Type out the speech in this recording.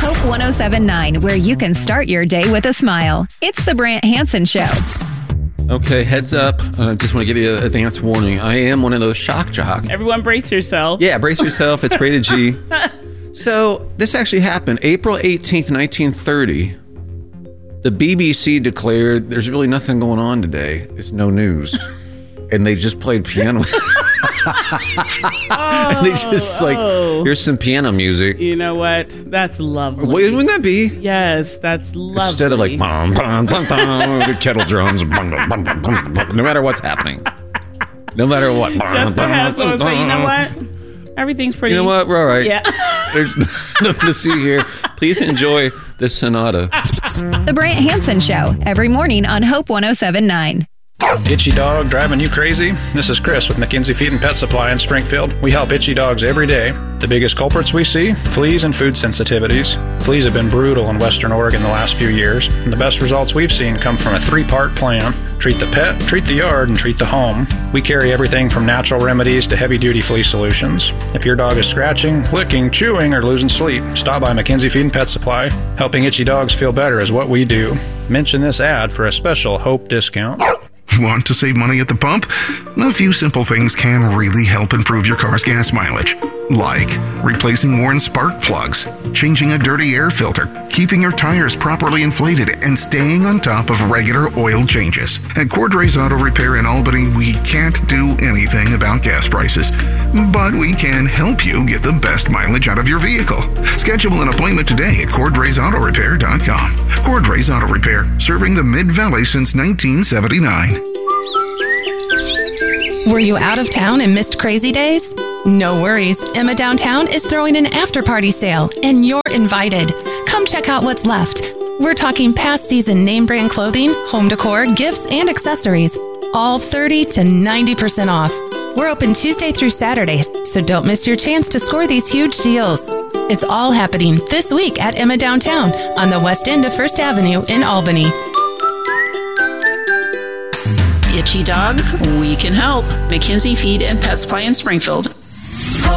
Hope 107.9, where you can start your day with a smile. It's the Brant Hansen Show. Okay, heads up. I just want to give you an advance warning. I am one of those shock jocks. Everyone brace yourself. Yeah, brace yourself. It's rated G. So, this actually happened April 18th, 1930. The BBC declared there's really nothing going on today. It's no news. And they just played piano. And they just here's some piano music. You know what? That's lovely. Wouldn't that be? Yes, that's lovely. Instead of like, bum, bum, bum, bum, the kettle drums, bum, bum, bum, bum, bum, bum, no matter what's happening. No matter what. Just to have someone say, you know what? Everything's pretty. You know what? We're all right. Yeah. There's nothing to see here. Please enjoy this sonata. The Brant Hansen Show, every morning on Hope 107.9. Itchy dog driving you crazy? This is Chris with McKenzie Feed and Pet Supply in Springfield. We help itchy dogs every day. The biggest culprits we see? Fleas and food sensitivities. Fleas have been brutal in Western Oregon the last few years, and the best results we've seen come from a 3-part plan. Treat the pet, treat the yard, and treat the home. We carry everything from natural remedies to heavy-duty flea solutions. If your dog is scratching, licking, chewing, or losing sleep, stop by McKenzie Feed and Pet Supply. Helping itchy dogs feel better is what we do. Mention this ad for a special Hope discount. Want to save money at the pump? A few simple things can really help improve your car's gas mileage. Like replacing worn spark plugs, changing a dirty air filter, keeping your tires properly inflated, and staying on top of regular oil changes. At Cordray's Auto Repair in Albany, we can't do anything about gas prices, but we can help you get the best mileage out of your vehicle. Schedule an appointment today at CordraysAutoRepair.com. Cordray's Auto Repair, serving the Mid-Valley since 1979. Were you out of town and missed Crazy Days? No worries. Emma Downtown is throwing an after-party sale, and you're invited. Come check out what's left. We're talking past season name brand clothing, home decor, gifts, and accessories. All 30 to 90% off. We're open Tuesday through Saturday, so don't miss your chance to score these huge deals. It's all happening this week at Emma Downtown on the west end of First Avenue in Albany. Itchy dog, we can help. McKenzie Feed and Pet Supply in Springfield.